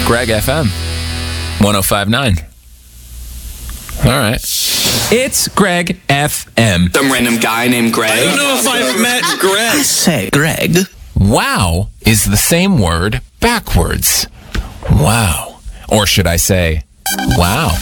Greg FM 1059. All right. It's Greg FM. Some random guy named Greg. I don't know if I've met Greg. I say, Greg. Wow is the same word backwards. Wow. Or should I say, wow.